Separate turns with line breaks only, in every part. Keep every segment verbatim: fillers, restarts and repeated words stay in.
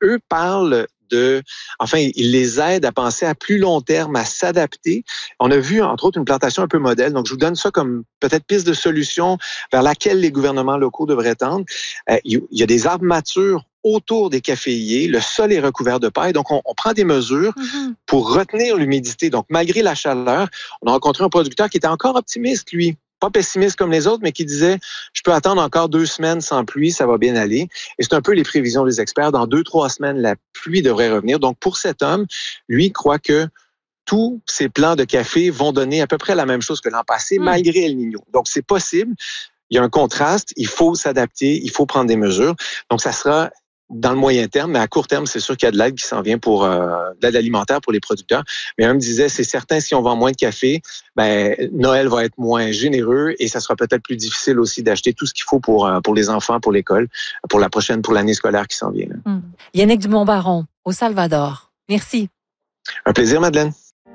eux parlent de, enfin, ils les aident à penser à plus long terme, à s'adapter. On a vu, entre autres, une plantation un peu modèle. Donc, je vous donne ça comme peut-être piste de solution vers laquelle les gouvernements locaux devraient tendre. Euh, il y a des arbres matures autour des caféiers. Le sol est recouvert de paille. Donc, on, on prend des mesures mm-hmm. pour retenir l'humidité. Donc, malgré la chaleur, on a rencontré un producteur qui était encore optimiste, lui. Pas pessimiste comme les autres, mais qui disait « Je peux attendre encore deux semaines sans pluie, ça va bien aller. » Et c'est un peu les prévisions des experts. Dans deux, trois semaines, la pluie devrait revenir. Donc, pour cet homme, lui, croit que tous ces plants de café vont donner à peu près la même chose que l'an passé, mmh. malgré El Niño. Donc, c'est possible. Il y a un contraste. Il faut s'adapter. Il faut prendre des mesures. Donc, ça sera dans le moyen terme, mais à court terme, c'est sûr qu'il y a de l'aide qui s'en vient pour euh, de l'aide alimentaire pour les producteurs. Mais un me disait, c'est certain, si on vend moins de café, ben Noël va être moins généreux et ça sera peut-être plus difficile aussi d'acheter tout ce qu'il faut pour euh, pour les enfants, pour l'école, pour la prochaine, pour l'année scolaire qui s'en vient.
Mmh. Yannick Dumont-Baron, au Salvador. Merci.
Un plaisir, Madeleine.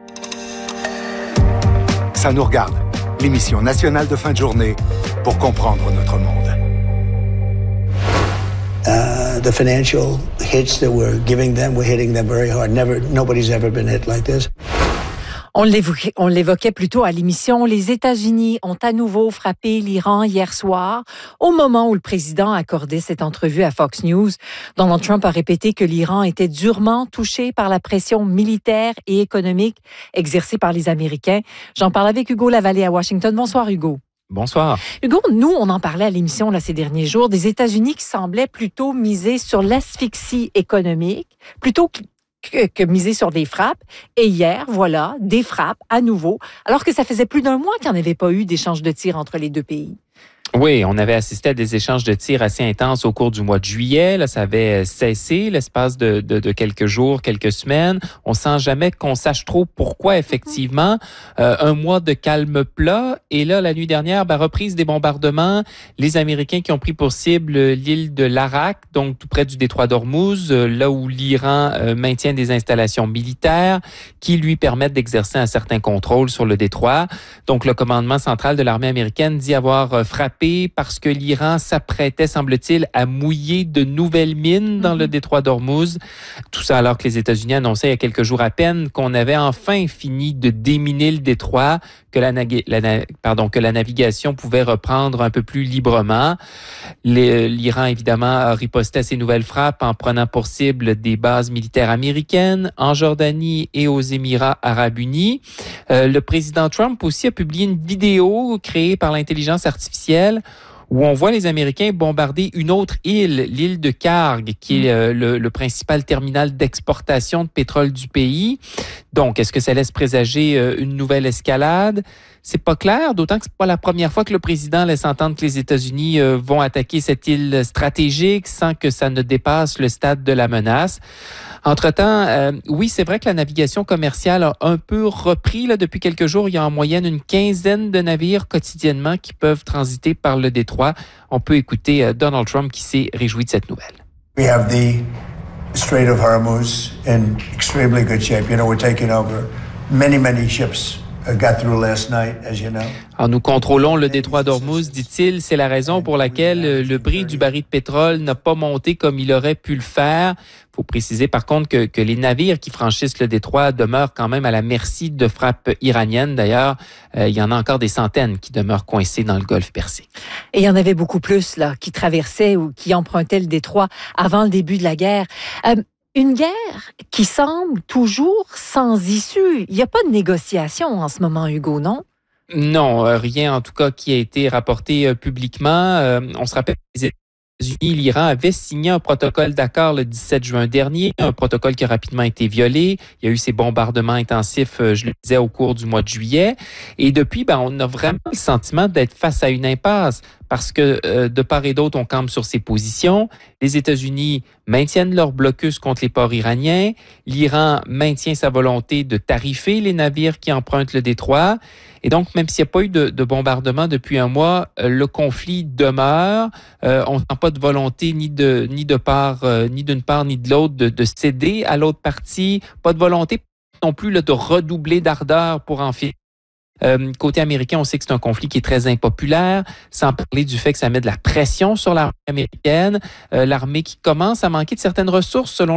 Ça nous regarde. L'émission nationale de fin de journée pour comprendre notre monde.
Uh, the financial hits that we're giving them, we're hitting them very hard. Never, nobody's ever been hit like this.
On l'évoquait, on l'évoquait plus tôt à l'émission. Les États-Unis ont à nouveau frappé l'Iran hier soir. Au moment où le président accordait cette entrevue à Fox News, Donald Trump a répété que l'Iran était durement touché par la pression militaire et économique exercée par les Américains. J'en parle avec Hugo Lavallée à Washington. Bonsoir, Hugo.
Bonsoir.
Hugo, nous, on en parlait à l'émission là, ces derniers jours, des États-Unis qui semblaient plutôt miser sur l'asphyxie économique, plutôt que, que, que miser sur des frappes. Et hier, voilà, des frappes à nouveau, alors que ça faisait plus d'un mois qu'il n'y en avait pas eu d'échange de tirs entre les deux pays.
Oui, on avait assisté à des échanges de tirs assez intenses au cours du mois de juillet. Là, ça avait cessé l'espace de, de, de quelques jours, quelques semaines. On sent jamais qu'on sache trop pourquoi, effectivement. Euh, un mois de calme plat. Et là, la nuit dernière, ben, reprise des bombardements. Les Américains qui ont pris pour cible l'île de l'Arak, donc tout près du détroit d'Ormuz, là où l'Iran euh, maintient des installations militaires qui lui permettent d'exercer un certain contrôle sur le détroit. Donc, le commandement central de l'armée américaine dit avoir frappé parce que l'Iran s'apprêtait, semble-t-il, à mouiller de nouvelles mines dans le détroit d'Ormuz. Tout ça alors que les États-Unis annonçaient il y a quelques jours à peine qu'on avait enfin fini de déminer le détroit, que la, nag- la, pardon, que la navigation pouvait reprendre un peu plus librement. Les, L'Iran, évidemment, a riposté à ces nouvelles frappes en prenant pour cible des bases militaires américaines en Jordanie et aux Émirats arabes unis. Euh, le président Trump aussi a publié une vidéo créée par l'intelligence artificielle où on voit les Américains bombarder une autre île, l'île de Kharg, qui est euh, le, le principal terminal d'exportation de pétrole du pays. Donc, est-ce que ça laisse présager euh, une nouvelle escalade? C'est pas clair, d'autant que c'est pas la première fois que le président laisse entendre que les États-Unis euh, vont attaquer cette île stratégique sans que ça ne dépasse le stade de la menace. Entre-temps, euh, oui, c'est vrai que la navigation commerciale a un peu repris là, depuis quelques jours. Il y a en moyenne une quinzaine de navires quotidiennement qui peuvent transiter par le détroit. On peut écouter euh, Donald Trump qui s'est réjoui de cette nouvelle.
We have the Strait of Hormuz in extremely good shape. You know, we're taking over many, many ships. Got through last night, as you know.
Alors, nous contrôlons le détroit d'Ormuz, dit-il. C'est la raison pour laquelle le prix du baril de pétrole n'a pas monté comme il aurait pu le faire. Il faut préciser, par contre, que, que les navires qui franchissent le détroit demeurent quand même à la merci de frappes iraniennes. D'ailleurs, euh, il y en a encore des centaines qui demeurent coincés dans le golfe Persique.
Et il y en avait beaucoup plus là qui traversaient ou qui empruntaient le détroit avant le début de la guerre. Euh, Une guerre qui semble toujours sans issue. Il n'y a pas de négociation en ce moment, Hugo, non?
Non, rien en tout cas qui a été rapporté euh, publiquement. Euh, on se rappelle que les États-Unis, l'Iran avait signé un protocole d'accord le dix-sept juin dernier, un protocole qui a rapidement été violé. Il y a eu ces bombardements intensifs, euh, je le disais, au cours du mois de juillet. Et depuis, ben, on a vraiment le sentiment d'être face à une impasse. Parce que euh, de part et d'autre, on campe sur ses positions. Les États-Unis maintiennent leur blocus contre les ports iraniens. L'Iran maintient sa volonté de tarifer les navires qui empruntent le détroit. Et donc, même s'il n'y a pas eu de, de bombardement depuis un mois, euh, le conflit demeure. Euh, on n'a pas de volonté ni de ni de part, euh, ni d'une part ni de l'autre de, de céder à l'autre partie. Pas de volonté non plus là, de redoubler d'ardeur pour en finir. Euh, côté américain, on sait que c'est un conflit qui est très impopulaire, sans parler du fait que ça met de la pression sur l'armée américaine, euh, l'armée qui commence à manquer de certaines ressources selon